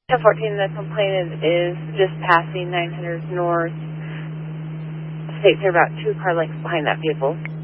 1014, the complainant is just passing 900 north. States are about 2 car lengths behind that vehicle.